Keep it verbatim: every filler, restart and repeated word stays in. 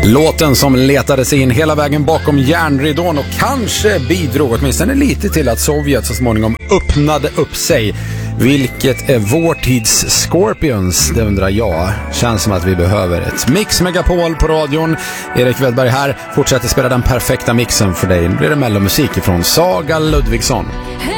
Låten som letade sig in hela vägen bakom järnridån och kanske bidrog åtminstone lite till att Sovjet så småningom öppnade upp sig. Vilket är vår tids Scorpions, det undrar jag. Känns som att vi behöver ett Mix Megapol på radion. Erik Wedberg här fortsätter spela den perfekta mixen för dig. Nu blir det mellomusik ifrån Saga Ludvigsson.